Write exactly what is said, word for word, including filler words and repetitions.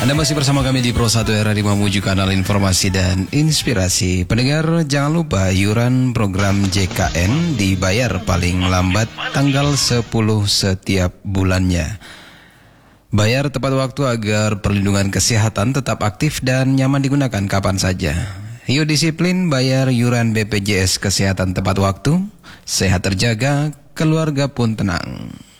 Anda masih bersama kami di Pro satu Era di menuju kanal informasi dan inspirasi. Pendengar, jangan lupa iuran program J K N dibayar paling lambat tanggal sepuluh setiap bulannya. Bayar tepat waktu agar perlindungan kesehatan tetap aktif dan nyaman digunakan kapan saja. Yuk disiplin bayar iuran B P J S Kesehatan tepat waktu, sehat terjaga, keluarga pun tenang.